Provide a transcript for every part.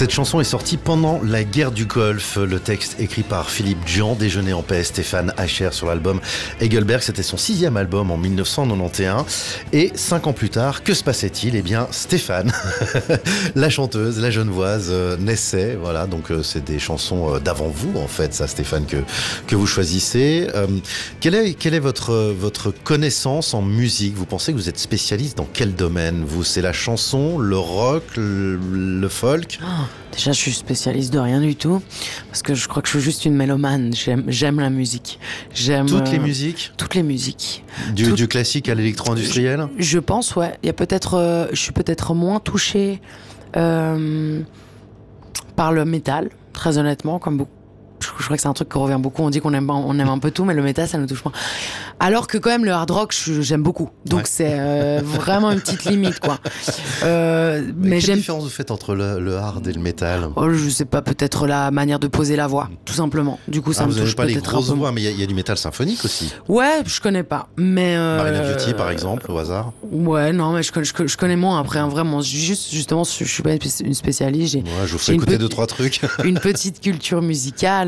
Cette chanson est sortie pendant la guerre du Golfe. Le texte écrit par Philippe Djian, Déjeuner en paix, Stéphane Hacher sur l'album Hegelberg. C'était son 6e album en 1991. Et 5 ans plus tard, que se passait-il ? Eh bien, Stéphane, la chanteuse, la genevoise, naissait. Voilà, donc c'est des chansons d'avant vous, en fait, ça, Stéphane, que vous choisissez. Quelle est votre connaissance en musique ? Vous pensez que vous êtes spécialiste dans quel domaine ? Vous, c'est la chanson, le rock, le folk ? Déjà, je suis spécialiste de rien du tout, parce que je crois que je suis juste une mélomane. J'aime la musique. J'aime toutes les musiques. Toutes les musiques. Du classique à l'électro-industriel. Je pense, ouais. Il y a peut-être, je suis peut-être moins touchée par le métal, très honnêtement, comme beaucoup. Je crois que c'est un truc qui revient beaucoup. On dit qu'on aime un peu tout, mais le métal, ça ne touche pas. Alors que quand même, le hard rock, j'aime beaucoup. Donc c'est vraiment une petite limite, quoi. Mais quelle différence vous faites entre le hard et le métal ? Je sais pas, peut-être la manière de poser la voix, tout simplement. Du coup, ça me touche peut-être un peu. Vous n'avez pas les grosses voix, mais il y a du métal symphonique aussi. Ouais, je connais pas. Mais Marina Viotti, par exemple, au hasard. Ouais, non, mais je connais moins. Après, vraiment, justement, je suis pas une spécialiste. Je vous fais écouter 2-3 trucs. Une petite culture musicale.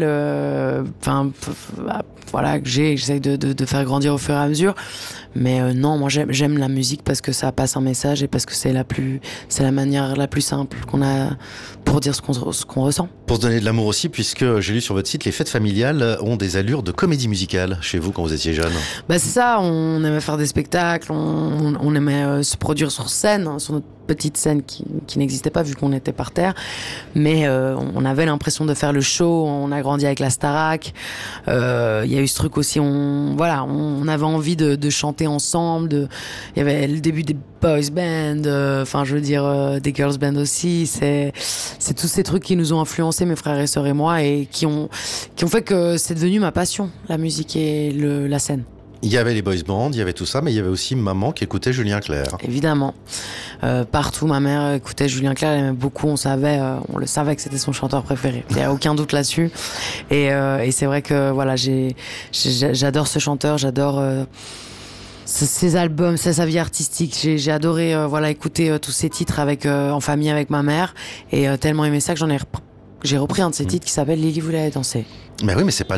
Voilà, que j'essaie de faire grandir au fur et à mesure. Mais non, moi j'aime la musique parce que ça passe un message et parce que c'est la manière la plus simple qu'on a pour dire ce qu'on ressent. Pour se donner de l'amour aussi, puisque j'ai lu sur votre site, les fêtes familiales ont des allures de comédie musicale chez vous quand vous étiez jeune. Bah c'est ça, on aimait faire des spectacles, on aimait se produire sur scène, hein, sur notre petite scène qui n'existait pas vu qu'on était par terre, mais on avait l'impression de faire le show. On a grandi avec la Starac, il y a eu ce truc aussi, on avait envie de chanter ensemble, il y avait le début des boys band, des girls band aussi. C'est tous ces trucs qui nous ont influencés, mes frères et sœurs et moi, et qui ont fait que c'est devenu ma passion, la musique et la scène. Il y avait les boys bands, il y avait tout ça, mais il y avait aussi maman qui écoutait Julien Clerc. Évidemment. Partout, ma mère écoutait Julien Clerc, elle aimait beaucoup, on le savait que c'était son chanteur préféré. Il n'y a aucun doute là-dessus. Et c'est vrai que, voilà, j'adore ce chanteur, j'adore ses albums, sa vie artistique. J'ai adoré, écouter tous ses titres en famille avec ma mère. Et tellement aimé ça que j'ai repris un de ses titres qui s'appelle Lily voulait danser. Mais oui, mais c'est pas